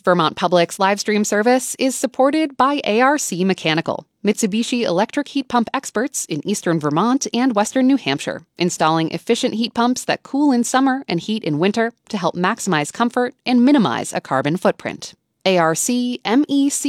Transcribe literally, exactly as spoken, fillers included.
Vermont Public's live stream service is supported by A R C Mechanical, Mitsubishi electric heat pump experts in eastern Vermont and western New Hampshire, installing efficient heat pumps that cool in summer and heat in winter to help maximize comfort and minimize a carbon footprint. A R C M E C